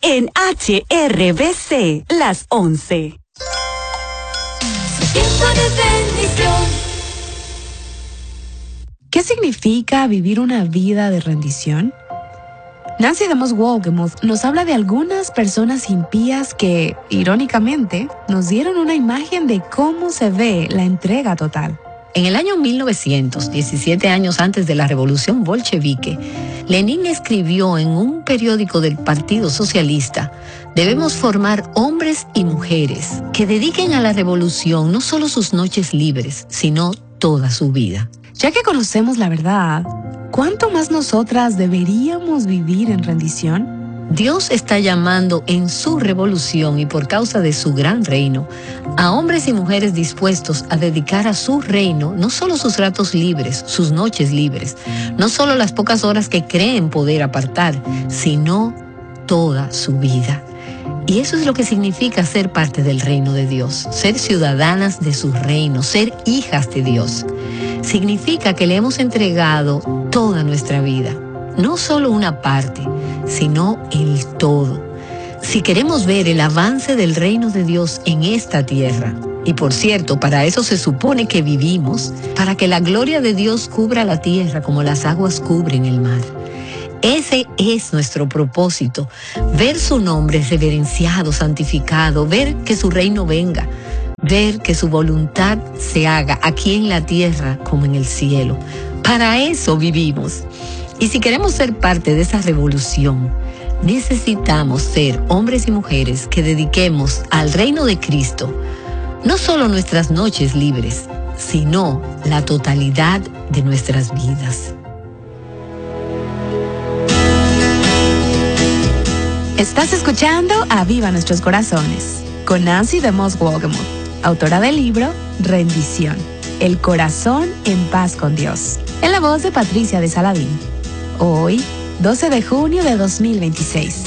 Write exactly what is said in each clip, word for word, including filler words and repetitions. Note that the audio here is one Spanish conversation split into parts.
en H R B C, las once. Tiempo de bendición. ¿Qué significa vivir una vida de rendición? Nancy DeMoss Wolgemuth nos habla de algunas personas impías que, irónicamente, nos dieron una imagen de cómo se ve la entrega total. En el año mil novecientos, diecisiete años antes de la revolución bolchevique, Lenin escribió en un periódico del Partido Socialista: debemos formar hombres y mujeres que dediquen a la revolución no solo sus noches libres, sino toda su vida. Ya que conocemos la verdad, ¿cuánto más nosotras deberíamos vivir en rendición? Dios está llamando en su revolución y por causa de su gran reino a hombres y mujeres dispuestos a dedicar a su reino no solo sus ratos libres, sus noches libres, no solo las pocas horas que creen poder apartar, sino toda su vida. Y eso es lo que significa ser parte del reino de Dios, ser ciudadanas de su reino, ser hijas de Dios. Significa que le hemos entregado toda nuestra vida, no solo una parte, sino el todo. Si queremos ver el avance del reino de Dios en esta tierra, y por cierto, para eso se supone que vivimos, para que la gloria de Dios cubra la tierra como las aguas cubren el mar. Ese es nuestro propósito, ver su nombre reverenciado, santificado, ver que su reino venga, ver que su voluntad se haga aquí en la tierra como en el cielo. Para eso vivimos. Y si queremos ser parte de esa revolución, necesitamos ser hombres y mujeres que dediquemos al reino de Cristo no solo nuestras noches libres, sino la totalidad de nuestras vidas. Estás escuchando Aviva Nuestros Corazones con Nancy DeMoss Wolgemuth, autora del libro Rendición, el corazón en paz con Dios, en la voz de Patricia de Saladín. Hoy, doce de junio de dos mil veintiséis.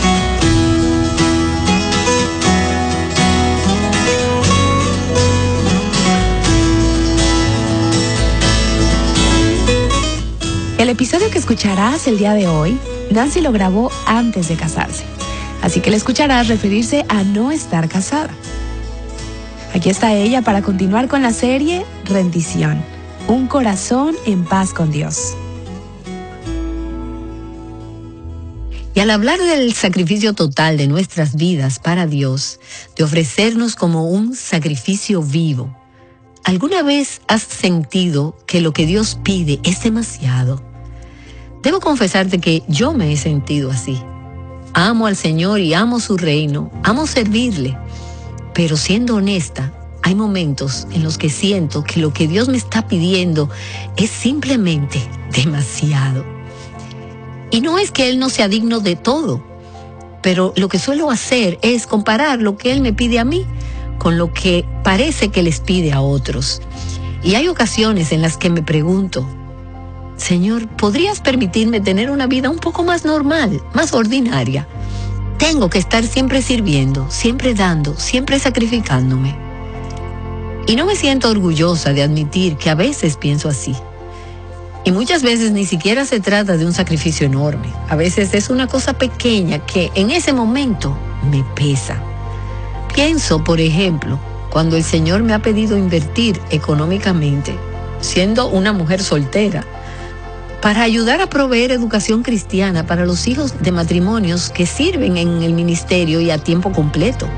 El episodio que escucharás el día de hoy, Nancy lo grabó antes de casarse, así que le escucharás referirse a no estar casada. Aquí está ella para continuar con la serie Rendición, un corazón en paz con Dios. Y al hablar del sacrificio total de nuestras vidas para Dios, de ofrecernos como un sacrificio vivo, ¿alguna vez has sentido que lo que Dios pide es demasiado? Debo confesarte que yo me he sentido así. Amo al Señor y amo su reino, amo servirle, pero siendo honesta, hay momentos en los que siento que lo que Dios me está pidiendo es simplemente demasiado. Y no es que Él no sea digno de todo, pero lo que suelo hacer es comparar lo que Él me pide a mí con lo que parece que les pide a otros. Y hay ocasiones en las que me pregunto: Señor, ¿podrías permitirme tener una vida un poco más normal, más ordinaria? Tengo que estar siempre sirviendo, siempre dando, siempre sacrificándome. Y no me siento orgullosa de admitir que a veces pienso así. Y muchas veces ni siquiera se trata de un sacrificio enorme. A veces es una cosa pequeña que en ese momento me pesa. Pienso, por ejemplo, cuando el Señor me ha pedido invertir económicamente, siendo una mujer soltera, para ayudar a proveer educación cristiana para los hijos de matrimonios que sirven en el ministerio y a tiempo completo.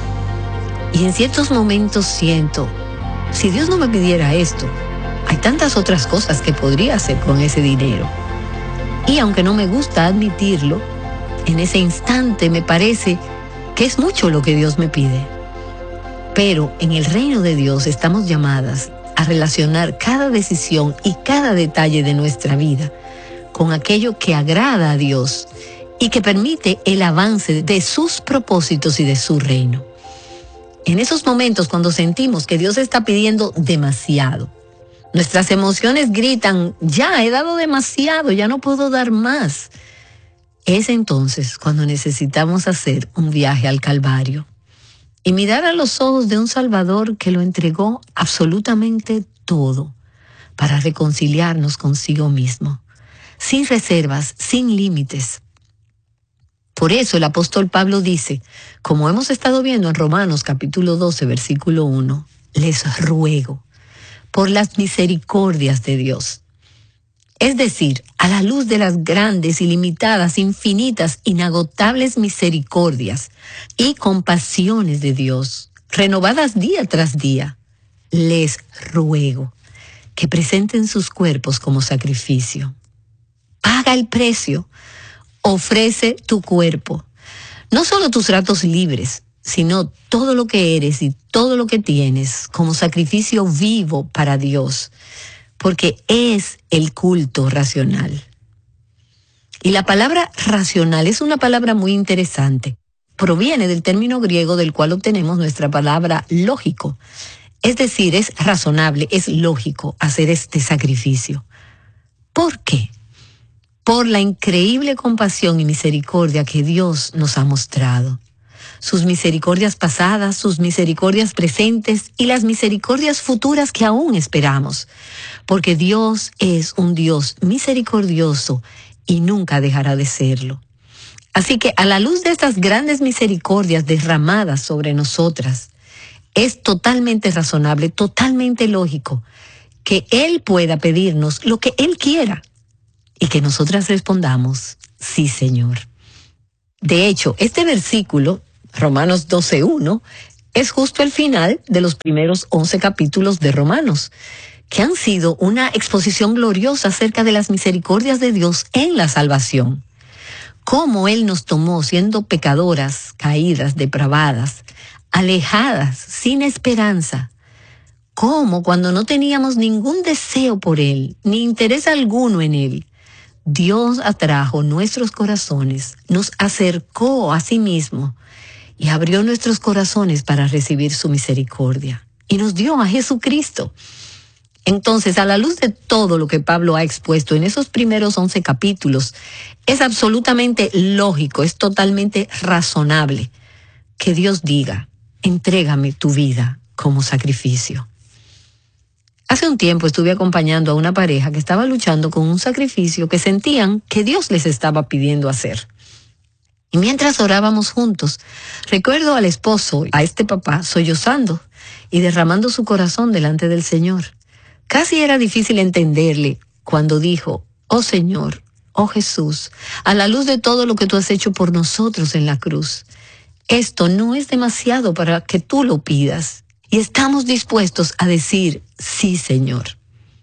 Y en ciertos momentos siento, si Dios no me pidiera esto, hay tantas otras cosas que podría hacer con ese dinero. Y aunque no me gusta admitirlo, en ese instante me parece que es mucho lo que Dios me pide. Pero en el reino de Dios estamos llamadas a relacionar cada decisión y cada detalle de nuestra vida con aquello que agrada a Dios y que permite el avance de sus propósitos y de su reino. En esos momentos cuando sentimos que Dios está pidiendo demasiado, nuestras emociones gritan: ya he dado demasiado, ya no puedo dar más. Es entonces cuando necesitamos hacer un viaje al Calvario y mirar a los ojos de un Salvador que lo entregó absolutamente todo para reconciliarnos consigo mismo, sin reservas, sin límites. Por eso el apóstol Pablo dice, como hemos estado viendo en Romanos capítulo doce, versículo uno, les ruego por las misericordias de Dios. Es decir, a la luz de las grandes, ilimitadas, infinitas, inagotables misericordias y compasiones de Dios, renovadas día tras día, les ruego que presenten sus cuerpos como sacrificio. Paga el precio, ofrece tu cuerpo, no solo tus ratos libres, sino todo lo que eres y todo lo que tienes como sacrificio vivo para Dios, porque es el culto racional. Y la palabra racional es una palabra muy interesante. Proviene del término griego del cual obtenemos nuestra palabra lógico. Es decir, es razonable, es lógico hacer este sacrificio. ¿Por qué? Por la increíble compasión y misericordia que Dios nos ha mostrado. Sus misericordias pasadas, sus misericordias presentes y las misericordias futuras que aún esperamos. Porque Dios es un Dios misericordioso y nunca dejará de serlo. Así que a la luz de estas grandes misericordias derramadas sobre nosotras, es totalmente razonable, totalmente lógico que Él pueda pedirnos lo que Él quiera y que nosotras respondamos, sí, Señor. De hecho, este versículo, Romanos doce uno, es justo el final de los primeros once capítulos de Romanos, que han sido una exposición gloriosa acerca de las misericordias de Dios en la salvación. Cómo Él nos tomó siendo pecadoras, caídas, depravadas, alejadas, sin esperanza. Cómo cuando no teníamos ningún deseo por Él, ni interés alguno en Él, Dios atrajo nuestros corazones, nos acercó a sí mismo y abrió nuestros corazones para recibir su misericordia. Y nos dio a Jesucristo. Entonces, a la luz de todo lo que Pablo ha expuesto en esos primeros once capítulos, es absolutamente lógico, es totalmente razonable que Dios diga, entrégame tu vida como sacrificio. Hace un tiempo estuve acompañando a una pareja que estaba luchando con un sacrificio que sentían que Dios les estaba pidiendo hacer. Y mientras orábamos juntos, recuerdo al esposo, a este papá, sollozando y derramando su corazón delante del Señor. Casi era difícil entenderle cuando dijo, oh Señor, oh Jesús, a la luz de todo lo que tú has hecho por nosotros en la cruz, esto no es demasiado para que tú lo pidas. Y estamos dispuestos a decir, sí, Señor.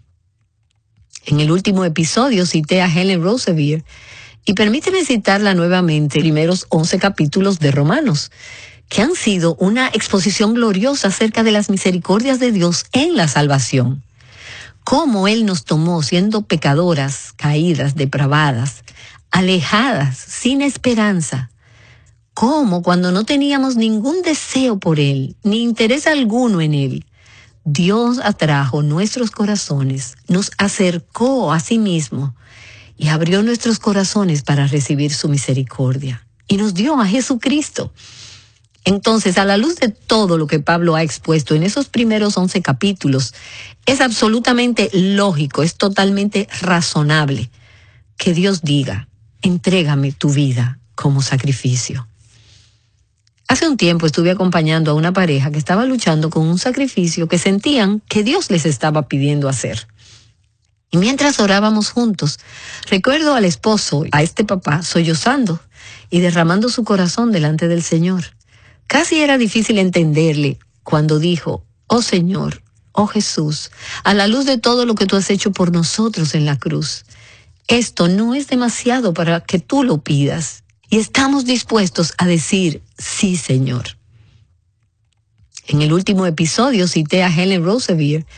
En el último episodio cité a Helen Roseveare y permíteme citarla nuevamente, primeros once capítulos de Romanos, que han sido una exposición gloriosa acerca de las misericordias de Dios en la salvación. Cómo Él nos tomó siendo pecadoras, caídas, depravadas, alejadas, sin esperanza. Cómo cuando no teníamos ningún deseo por Él, ni interés alguno en Él, Dios atrajo nuestros corazones, nos acercó a sí mismo y abrió nuestros corazones para recibir su misericordia. Y nos dio a Jesucristo. Entonces, a la luz de todo lo que Pablo ha expuesto en esos primeros once capítulos, es absolutamente lógico, es totalmente razonable que Dios diga, entrégame tu vida como sacrificio. Hace un tiempo estuve acompañando a una pareja que estaba luchando con un sacrificio que sentían que Dios les estaba pidiendo hacer. Y mientras orábamos juntos, recuerdo al esposo, a este papá, sollozando y derramando su corazón delante del Señor. Casi era difícil entenderle cuando dijo, oh Señor, oh Jesús, a la luz de todo lo que tú has hecho por nosotros en la cruz, esto no es demasiado para que tú lo pidas. Y estamos dispuestos a decir, sí, Señor. En el último episodio cité a Helen Roseveare